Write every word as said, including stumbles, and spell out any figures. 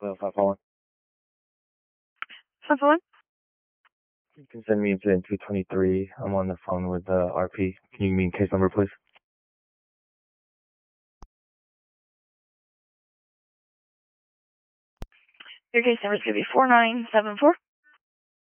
Hello, five four one. five four one? You can send me incident two twenty-three. I'm on the phone with uh, R P. Can you give me case number, please? Your case number is going to be four nine seven four.